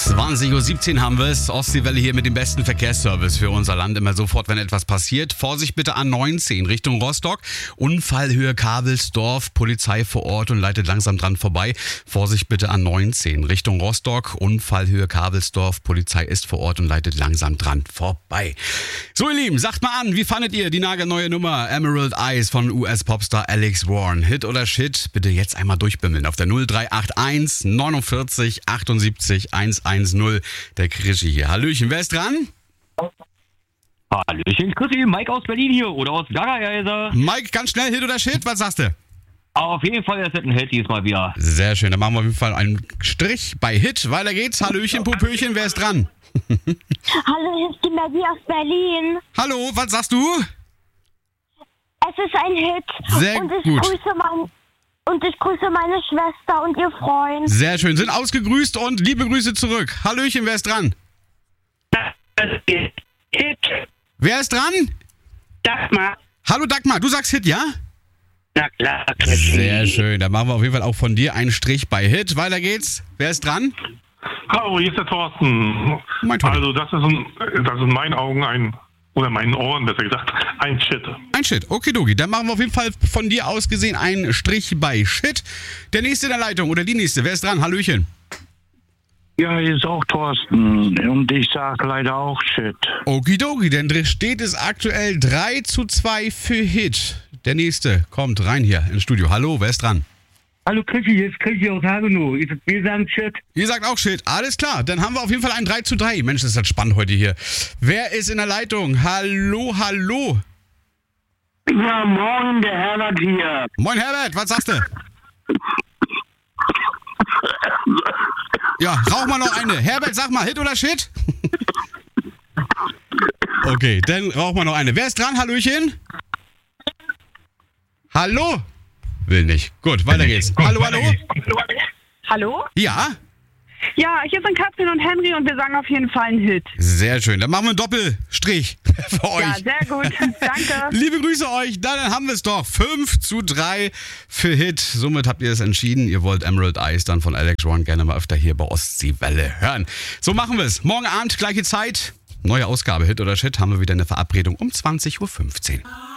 20:17 Uhr haben wir es. Ostseewelle hier mit dem besten Verkehrsservice für unser Land. Immer sofort, wenn etwas passiert. Vorsicht bitte A19 Richtung Rostock. Unfallhöhe Kabelsdorf. Polizei vor Ort und leitet langsam dran vorbei. Vorsicht bitte A19 Richtung Rostock. Unfallhöhe Kabelsdorf. Polizei ist vor Ort und leitet langsam dran vorbei. So, ihr Lieben, sagt mal an, wie fandet ihr die nagelneue Nummer Emerald Eyes von US-Popstar Alex Warren? Hit oder Shit? Bitte jetzt einmal durchbimmeln auf der 0381 49 78 110. Der Krischi hier. Hallöchen, wer ist dran? Hallöchen, Chrissy, Mike aus Berlin hier oder aus Gaggeise. Mike, ganz schnell, Hit oder Shit? Was sagst du? Auf jeden Fall ist das ein Hit diesmal wieder. Sehr schön, dann machen wir auf jeden Fall einen Strich bei Hit. Weiter geht's. Hallöchen, Popöchen, wer ist dran? Hallo, hier ist die Maggie aus Berlin. Hallo, was sagst du? Es ist ein Hit. Sehr und ich gut. grüße meine Schwester und ihr Freund. Sehr schön, sind ausgegrüßt und liebe Grüße zurück. Hallöchen, wer ist dran? Hit. Wer ist dran? Dagmar. Hallo Dagmar, du sagst Hit, ja? Na klar, Chrissy. Sehr schön, dann machen wir auf jeden Fall auch von dir einen Strich bei Hit. Weiter geht's. Wer ist dran? Hallo, hier ist der Thorsten. Mein Toni. Also das ist in meinen Augen oder meinen Ohren besser gesagt, ein Shit. Ein Shit, okidoki. Dann machen wir auf jeden Fall von dir aus gesehen einen Strich bei Shit. Der nächste in der Leitung oder die nächste, wer ist dran? Hallöchen. Ja, hier ist auch Thorsten und ich sag leider auch Shit. Okidoki, denn steht es aktuell 3:2 für Hit. Der nächste kommt rein hier ins Studio. Hallo, wer ist dran? Hallo Chrissy, hier ist Chrissy aus Hagenow. Wir sagen Shit. Ihr sagt auch Shit. Alles klar, dann haben wir auf jeden Fall ein 3:3. Mensch, das ist halt spannend heute hier. Wer ist in der Leitung? Hallo, hallo. Ja, moin, der Herbert hier. Moin Herbert, was sagst du? Ja, rauch mal noch eine. Herbert, sag mal, Hit oder Shit? Okay, dann rauch mal noch eine. Hr ist dran? Hallöchen? Hallo? Will nicht. Gut, weiter geht's. Hallo, hallo? Hallo? Ja? Ja, hier sind Katrin und Henry und wir sagen auf jeden Fall einen Hit. Sehr schön. Dann machen wir einen Doppelstrich für euch. Ja, sehr gut. Danke. Liebe Grüße euch. Dann haben wir es doch. 5:3 für Hit. Somit habt ihr es entschieden. Ihr wollt Emerald Eyes dann von Alex Warren gerne mal öfter hier bei Ostseewelle hören. So machen wir es. Morgen Abend, gleiche Zeit. Neue Ausgabe Hit oder Shit haben wir wieder eine Verabredung um 20:15 Uhr.